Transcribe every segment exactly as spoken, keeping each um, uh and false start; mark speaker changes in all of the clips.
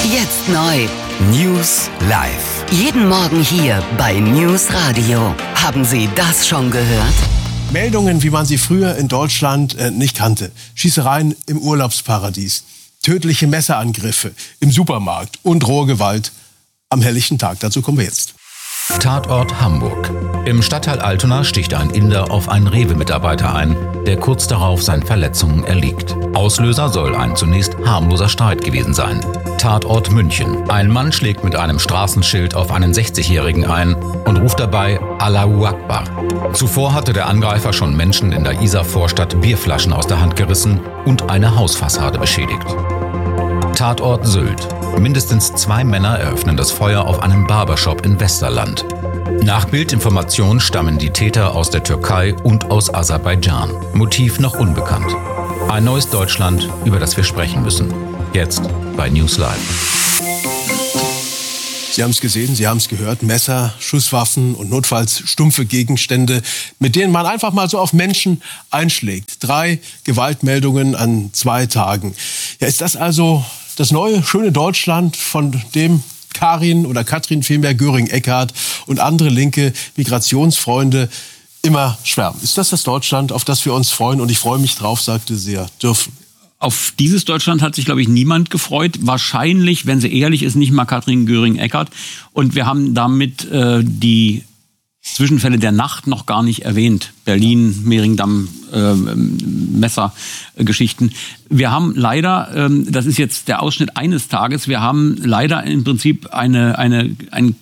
Speaker 1: Jetzt neu.
Speaker 2: News live.
Speaker 1: Jeden Morgen hier bei News Radio. Haben Sie das schon gehört?
Speaker 3: Meldungen, wie man sie früher in Deutschland äh, nicht kannte. Schießereien im Urlaubsparadies, tödliche Messerangriffe im Supermarkt und rohe Gewalt am helllichten Tag. Dazu kommen wir jetzt.
Speaker 4: Tatort Hamburg. Im Stadtteil Altona sticht ein Inder auf einen Rewe-Mitarbeiter ein, der kurz darauf seinen Verletzungen erliegt. Auslöser soll ein zunächst harmloser Streit gewesen sein. Tatort München. Ein Mann schlägt mit einem Straßenschild auf einen sechzigjährigen ein und ruft dabei Allahu Akbar. Zuvor hatte der Angreifer schon Menschen in der Isarvorstadt Bierflaschen aus der Hand gerissen und eine Hausfassade beschädigt. Tatort Sylt. Mindestens zwei Männer eröffnen das Feuer auf einem Barbershop in Westerland. Nach Bildinformationen stammen die Täter aus der Türkei und aus Aserbaidschan. Motiv noch unbekannt. Ein neues Deutschland, über das wir sprechen müssen. Jetzt bei News Live.
Speaker 3: Sie haben es gesehen, Sie haben es gehört. Messer, Schusswaffen und notfalls stumpfe Gegenstände, mit denen man einfach mal so auf Menschen einschlägt. Drei Gewaltmeldungen an zwei Tagen. Ja, ist das also das neue, schöne Deutschland, von dem Karin oder Katrin vielmehr Göring-Eckardt und andere linke Migrationsfreunde immer schwärmen? Ist das das Deutschland, auf das wir uns freuen? Und ich freue mich drauf, sagte sie ja, dürfen.
Speaker 5: Auf dieses Deutschland hat sich, glaube ich, niemand gefreut. Wahrscheinlich, wenn sie ehrlich ist, nicht mal Katrin Göring-Eckardt. Und wir haben damit äh, die Zwischenfälle der Nacht noch gar nicht erwähnt. Berlin, Mehringdamm, äh, Messergeschichten. Wir haben leider, ähm, das ist jetzt der Ausschnitt eines Tages, wir haben leider im Prinzip eine, eine, ein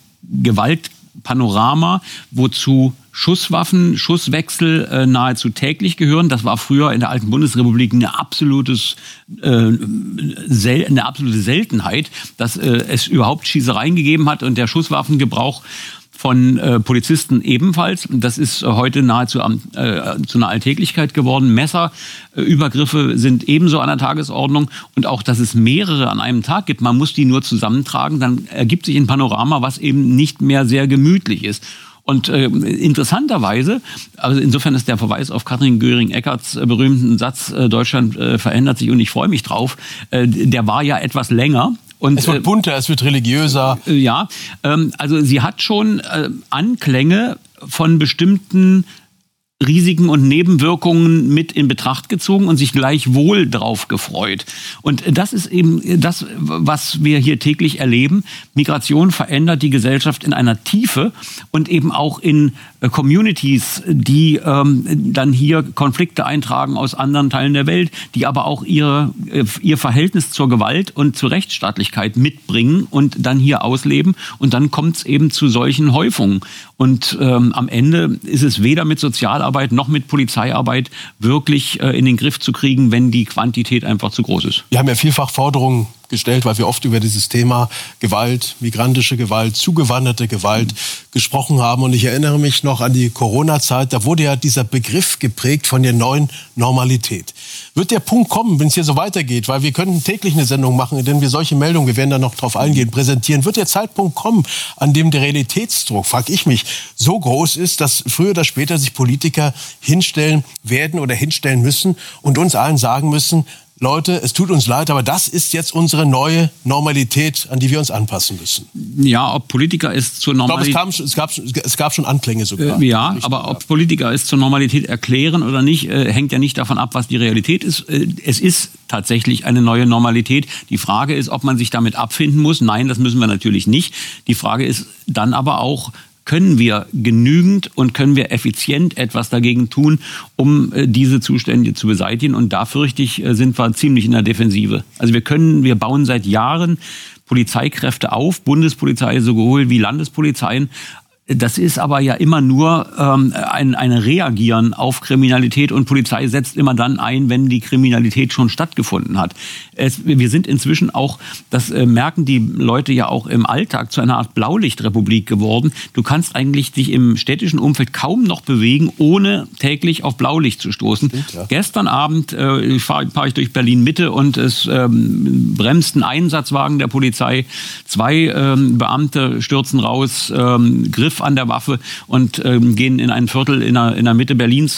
Speaker 5: Gewaltpanorama, wozu Schusswaffen, Schusswechsel äh, nahezu täglich gehören. Das war früher in der alten Bundesrepublik eine, absolutes, äh, sel- eine absolute Seltenheit, dass äh, es überhaupt Schießereien gegeben hat und der Schusswaffengebrauch von äh, Polizisten ebenfalls. Das ist äh, heute nahezu äh, zu einer Alltäglichkeit geworden. Messerübergriffe äh, sind ebenso an der Tagesordnung. Und auch, dass es mehrere an einem Tag gibt. Man muss die nur zusammentragen. Dann ergibt sich ein Panorama, was eben nicht mehr sehr gemütlich ist. Und äh, interessanterweise, also insofern ist der Verweis auf Katrin Göring-Eckardts äh, berühmten Satz, äh, Deutschland äh, verändert sich und ich freue mich drauf, äh, der war ja etwas länger. Und,
Speaker 3: es wird bunter, es wird religiöser.
Speaker 5: Äh, ja, ähm, also sie hat schon äh, Anklänge von bestimmten Risiken und Nebenwirkungen mit in Betracht gezogen und sich gleichwohl drauf gefreut. Und das ist eben das, was wir hier täglich erleben. Migration verändert die Gesellschaft in einer Tiefe und eben auch in Communities, die ähm, dann hier Konflikte eintragen aus anderen Teilen der Welt, die aber auch ihre, ihr Verhältnis zur Gewalt und zur Rechtsstaatlichkeit mitbringen und dann hier ausleben. Und dann kommt es eben zu solchen Häufungen. Und ähm, am Ende ist es weder mit Sozialarbeit noch mit Polizeiarbeit wirklich äh, in den Griff zu kriegen, wenn die Quantität einfach zu groß ist.
Speaker 3: Wir haben ja vielfach Forderungen gestellt, weil wir oft über dieses Thema Gewalt, migrantische Gewalt, zugewanderte Gewalt mhm. gesprochen haben. Und ich erinnere mich noch an die Corona-Zeit, da wurde ja dieser Begriff geprägt von der neuen Normalität. Wird der Punkt kommen, wenn es hier so weitergeht, weil wir können täglich eine Sendung machen, in der wir solche Meldungen, wir werden da noch drauf eingehen, präsentieren, wird der Zeitpunkt kommen, an dem der Realitätsdruck, frage ich mich, so groß ist, dass früher oder später sich Politiker hinstellen werden oder hinstellen müssen und uns allen sagen müssen, Leute, es tut uns leid, aber das ist jetzt unsere neue Normalität, an die wir uns anpassen müssen.
Speaker 5: Ja, ob Politiker es zur Normalität...
Speaker 3: Ich glaube, es, kam, es, gab, es gab schon Anklänge sogar.
Speaker 5: Äh, ja, aber ob Politiker es zur Normalität erklären oder nicht, äh, hängt ja nicht davon ab, was die Realität ist. Äh, es ist tatsächlich eine neue Normalität. Die Frage ist, ob man sich damit abfinden muss. Nein, das müssen wir natürlich nicht. Die Frage ist dann aber auch, können wir genügend und können wir effizient etwas dagegen tun, um äh, diese Zustände zu beseitigen? Und da fürchte ich, äh, sind wir ziemlich in der Defensive. Also wir können, wir bauen seit Jahren Polizeikräfte auf, Bundespolizei sowohl wie Landespolizeien. Das ist aber ja immer nur ähm, ein, ein Reagieren auf Kriminalität und Polizei setzt immer dann ein, wenn die Kriminalität schon stattgefunden hat. Es, wir sind inzwischen auch, das äh, merken die Leute ja auch im Alltag, zu einer Art Blaulichtrepublik geworden. Du kannst eigentlich dich im städtischen Umfeld kaum noch bewegen, ohne täglich auf Blaulicht zu stoßen. Stimmt, ja. Gestern Abend äh, fahre fahr ich durch Berlin-Mitte und es ähm, bremst ein Einsatzwagen der Polizei. Zwei ähm, Beamte stürzen raus, ähm, Griff an der Waffe und ähm, gehen in ein Viertel in der, in der Mitte Berlins.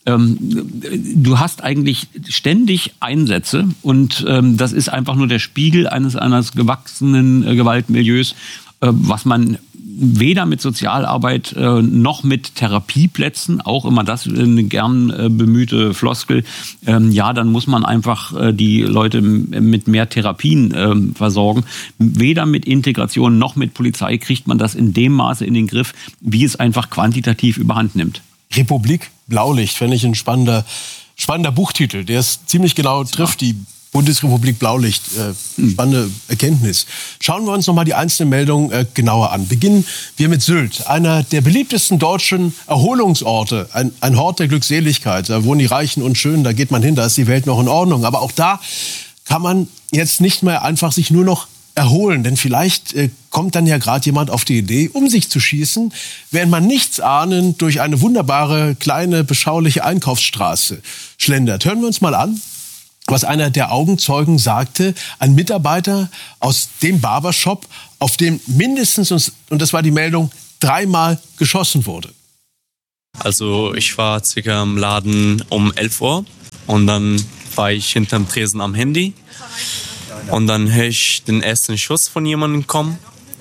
Speaker 5: Ähm, du hast eigentlich ständig Einsätze und ähm, das ist einfach nur der Spiegel eines, eines gewachsenen äh, Gewaltmilieus, äh, was man weder mit Sozialarbeit äh, noch mit Therapieplätzen, auch immer das eine gern äh, bemühte Floskel, ähm, ja, dann muss man einfach äh, die Leute mit mehr Therapien äh, versorgen. Weder mit Integration noch mit Polizei kriegt man das in dem Maße in den Griff, wie es einfach quantitativ überhand nimmt.
Speaker 3: Republik Blaulicht, finde ich ein spannender, spannender Buchtitel, der es ziemlich genau trifft, die Bundesrepublik Blaulicht, äh, spannende Erkenntnis. Schauen wir uns noch mal die einzelnen Meldungen äh, genauer an. Beginnen wir mit Sylt, einer der beliebtesten deutschen Erholungsorte, ein, ein Hort der Glückseligkeit. Da wohnen die Reichen und Schönen, da geht man hin, da ist die Welt noch in Ordnung. Aber auch da kann man jetzt nicht mehr einfach sich nur noch erholen, denn vielleicht äh, kommt dann ja gerade jemand auf die Idee, um sich zu schießen, während man nichts ahnend durch eine wunderbare, kleine, beschauliche Einkaufsstraße schlendert. Hören wir uns mal an, was einer der Augenzeugen sagte, ein Mitarbeiter aus dem Barbershop, auf dem mindestens, und das war die Meldung, dreimal geschossen wurde.
Speaker 6: Also ich war circa im Laden um elf Uhr und dann war ich hinterm Tresen am Handy und dann höre ich den ersten Schuss von jemandem kommen.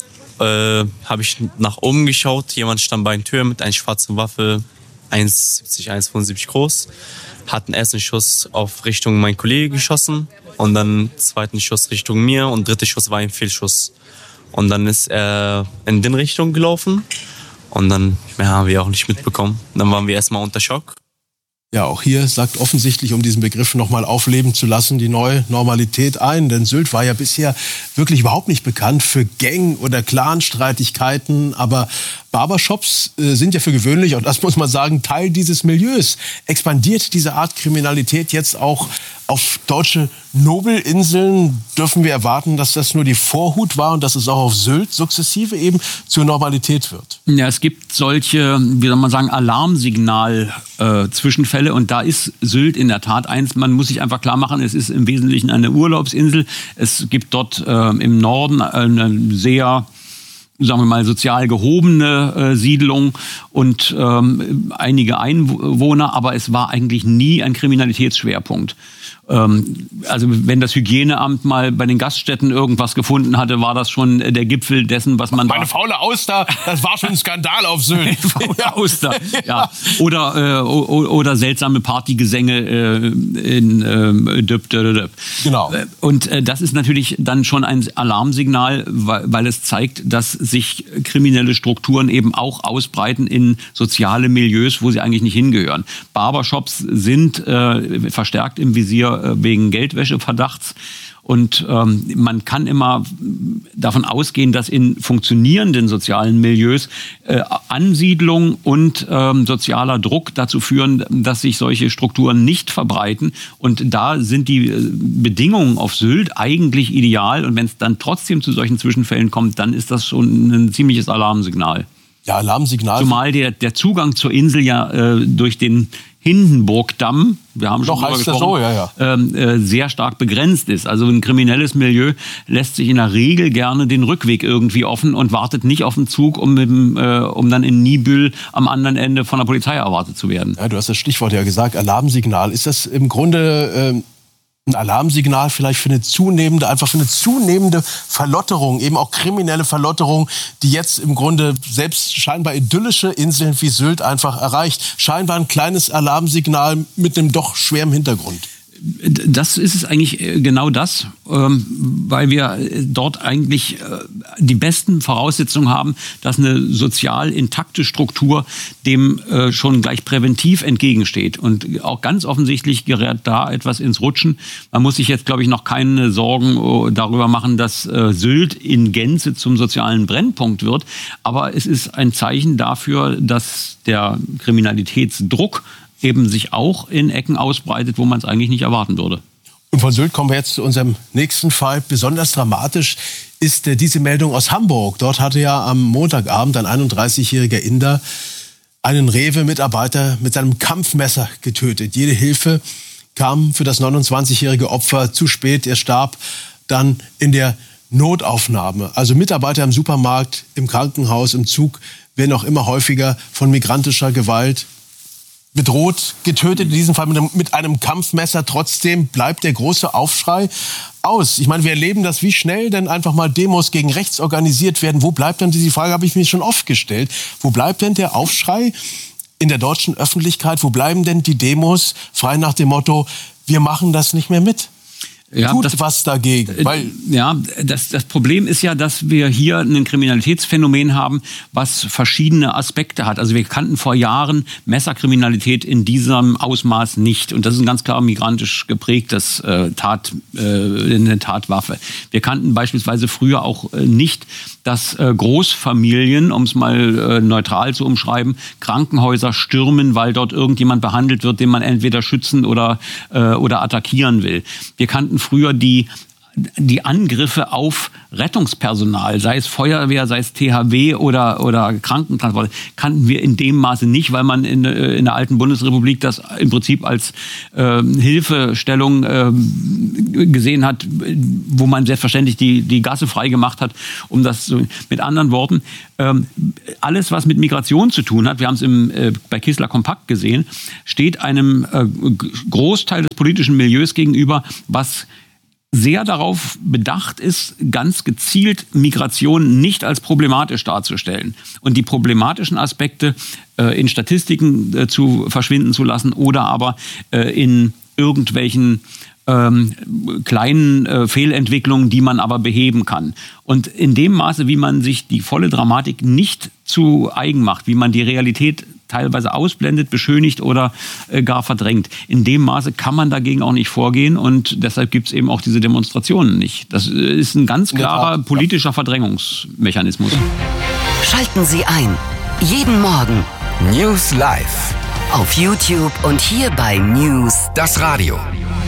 Speaker 6: Äh, habe ich nach oben geschaut, jemand stand bei der Tür mit einer schwarzen Waffe, eins siebzig, eins fünfundsiebzig groß. Hat den ersten Schuss auf Richtung mein Kollege geschossen und dann zweiten Schuss Richtung mir und dritter Schuss war ein Fehlschuss. Und dann ist er in den Richtung gelaufen und dann mehr haben wir auch nicht mitbekommen. Dann waren wir erstmal unter Schock.
Speaker 3: Ja, auch hier sagt offensichtlich, um diesen Begriff noch mal aufleben zu lassen, die neue Normalität ein. Denn Sylt war ja bisher wirklich überhaupt nicht bekannt für Gang- oder Clanstreitigkeiten. Aber Barbershops äh, sind ja für gewöhnlich, und das muss man sagen, Teil dieses Milieus. Expandiert diese Art Kriminalität jetzt auch auf deutsche Nobelinseln? Dürfen wir erwarten, dass das nur die Vorhut war und dass es auch auf Sylt sukzessive eben zur Normalität wird?
Speaker 5: Ja, es gibt solche, wie soll man sagen, Alarmsignal-Zwischenfälle. Äh, und da ist Sylt in der Tat eins. Man muss sich einfach klar machen, es ist im Wesentlichen eine Urlaubsinsel. Es gibt dort äh, im Norden eine sehr, sagen wir mal, sozial gehobene äh, Siedlung und ähm, einige Einwohner, aber es war eigentlich nie ein Kriminalitätsschwerpunkt. Ähm, also wenn das Hygieneamt mal bei den Gaststätten irgendwas gefunden hatte, war das schon der Gipfel dessen, was man...
Speaker 3: Meine faule Auster, das war schon ein Skandal auf Sylt.
Speaker 5: Faule Auster, ja. Oder, äh, oder seltsame Partygesänge äh, in äh, Döp, Döp, Döp.
Speaker 3: Genau.
Speaker 5: Und äh, das ist natürlich dann schon ein Alarmsignal, weil, weil es zeigt, dass sich kriminelle Strukturen eben auch ausbreiten in soziale Milieus, wo sie eigentlich nicht hingehören. Barbershops sind äh, verstärkt im Visier wegen Geldwäscheverdachts. Und ähm, man kann immer davon ausgehen, dass in funktionierenden sozialen Milieus äh, Ansiedlung und ähm, sozialer Druck dazu führen, dass sich solche Strukturen nicht verbreiten. Und da sind die äh, Bedingungen auf Sylt eigentlich ideal. Und wenn es dann trotzdem zu solchen Zwischenfällen kommt, dann ist das schon ein ziemliches Alarmsignal.
Speaker 3: Ja, Alarmsignal.
Speaker 5: Zumal der, der Zugang zur Insel ja äh, durch den Hindenburgdamm, wir haben schon darüber gesprochen,
Speaker 3: so, ja, ja.
Speaker 5: Ähm, äh, sehr stark begrenzt ist. Also ein kriminelles Milieu lässt sich in der Regel gerne den Rückweg irgendwie offen und wartet nicht auf den Zug, um, mit dem, äh, um dann in Niebüll am anderen Ende von der Polizei erwartet zu werden.
Speaker 3: Ja, du hast das Stichwort ja gesagt, Alarmsignal. Ist das im Grunde äh, ein Alarmsignal vielleicht für eine zunehmende, einfach für eine zunehmende Verlotterung, eben auch kriminelle Verlotterung, die jetzt im Grunde selbst scheinbar idyllische Inseln wie Sylt einfach erreicht? Scheinbar ein kleines Alarmsignal mit einem doch schweren Hintergrund.
Speaker 5: Das ist es eigentlich genau das, weil wir dort eigentlich die besten Voraussetzungen haben, dass eine sozial intakte Struktur dem schon gleich präventiv entgegensteht. Und auch ganz offensichtlich gerät da etwas ins Rutschen. Man muss sich jetzt, glaube ich, noch keine Sorgen darüber machen, dass Sylt in Gänze zum sozialen Brennpunkt wird. Aber es ist ein Zeichen dafür, dass der Kriminalitätsdruck eben sich auch in Ecken ausbreitet, wo man es eigentlich nicht erwarten würde.
Speaker 3: Und von Sylt kommen wir jetzt zu unserem nächsten Fall. Besonders dramatisch ist äh, diese Meldung aus Hamburg. Dort hatte ja am Montagabend ein einunddreißigjähriger Inder einen Rewe-Mitarbeiter mit seinem Kampfmesser getötet. Jede Hilfe kam für das neunundzwanzigjährige Opfer zu spät. Er starb dann in der Notaufnahme. Also Mitarbeiter im Supermarkt, im Krankenhaus, im Zug werden auch immer häufiger von migrantischer Gewalt bedroht, getötet, in diesem Fall mit einem, mit einem Kampfmesser. Trotzdem bleibt der große Aufschrei aus. Ich meine, wir erleben das, wie schnell denn einfach mal Demos gegen rechts organisiert werden. Wo bleibt denn, diese Frage habe ich mir schon oft gestellt, wo bleibt denn der Aufschrei in der deutschen Öffentlichkeit? Wo bleiben denn die Demos frei nach dem Motto, wir machen das nicht mehr mit?
Speaker 5: Ja,
Speaker 3: Tut
Speaker 5: das,
Speaker 3: was dagegen. Weil
Speaker 5: ja, das, das Problem ist ja, dass wir hier ein Kriminalitätsphänomen haben, was verschiedene Aspekte hat. Also wir kannten vor Jahren Messerkriminalität in diesem Ausmaß nicht. Und das ist ein ganz klar migrantisch geprägtes äh, Tat, äh, eine Tatwaffe. Wir kannten beispielsweise früher auch äh, nicht, dass äh, Großfamilien, um es mal äh, neutral zu umschreiben, Krankenhäuser stürmen, weil dort irgendjemand behandelt wird, den man entweder schützen oder, äh, oder attackieren will. Wir kannten früher die, die Angriffe auf Rettungspersonal, sei es Feuerwehr, sei es T H W oder, oder Krankentransport, kannten wir in dem Maße nicht, weil man in, in der alten Bundesrepublik das im Prinzip als äh, Hilfestellung äh, gesehen hat, wo man selbstverständlich die, die Gasse frei gemacht hat, um das so, mit anderen Worten, äh, alles, was mit Migration zu tun hat, wir haben es im, äh, bei Kissler Kompakt gesehen, steht einem äh, Großteil des politischen Milieus gegenüber, was sehr darauf bedacht ist, ganz gezielt Migration nicht als problematisch darzustellen und die problematischen Aspekte äh, in Statistiken äh, zu verschwinden zu lassen oder aber äh, in irgendwelchen ähm, kleinen äh, Fehlentwicklungen, die man aber beheben kann. Und in dem Maße, wie man sich die volle Dramatik nicht zu eigen macht, wie man die Realität teilweise ausblendet, beschönigt oder äh, gar verdrängt. In dem Maße kann man dagegen auch nicht vorgehen und deshalb gibt es eben auch diese Demonstrationen nicht. Das ist ein ganz klarer politischer Verdrängungsmechanismus.
Speaker 1: Schalten Sie ein. Jeden Morgen.
Speaker 2: News Live.
Speaker 1: Auf YouTube und hier bei News.
Speaker 2: Das Radio.